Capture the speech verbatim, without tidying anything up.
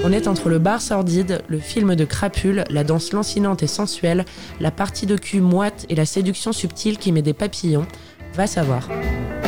On est entre le bar sordide, le film de crapule, la danse lancinante et sensuelle, la partie de cul moite et la séduction subtile qui met des papillons. Va savoir.